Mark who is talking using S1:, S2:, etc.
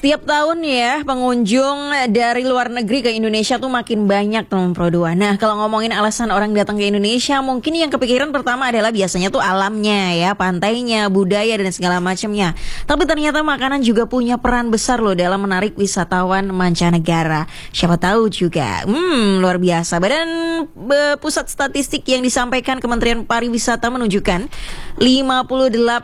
S1: Setiap tahun ya pengunjung dari luar negeri ke Indonesia tuh makin banyak teman Pro 2. Nah kalau ngomongin alasan orang datang ke Indonesia, mungkin yang kepikiran pertama adalah biasanya tuh alamnya ya, pantainya, budaya dan segala macamnya. Tapi ternyata makanan juga punya peran besar loh dalam menarik wisatawan mancanegara. Siapa tahu juga, luar biasa. Pusat statistik yang disampaikan Kementerian Pariwisata menunjukkan 58